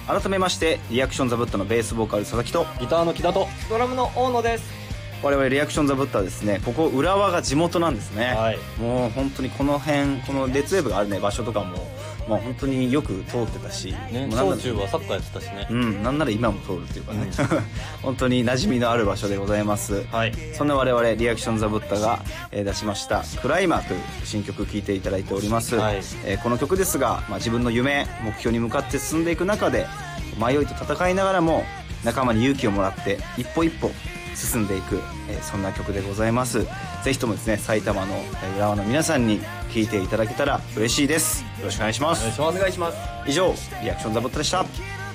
改めましてリアクションザブッタのベースボーカル佐々木とギターの木田とドラムの大野です。 我々リアクションザブッタはですね、ここ浦和が地元なんですね、 はい、 もう本当にこの辺、この列ウェーブがあるね場所とかも、まあ、本当によく通ってたし、 ね、 もう小中はサッカーやってたしね、 なんなら今も通るっていうかね、本当に馴染みのある場所でございます、 はい、 そんな我々リアクションザブッタが、出しましたクライマーという新曲聴いていただいております、はい、この曲ですが、自分の夢目標に向かって進んでいく中で迷いと戦いながらも仲間に勇気をもらって一歩一歩進んでいく、そんな曲でございます。ぜひともですね、埼玉の浦和の皆さんに聴いていただけたら嬉しいです。よろしくお願いします。 お願いします。 以上リアクションザブッタでした。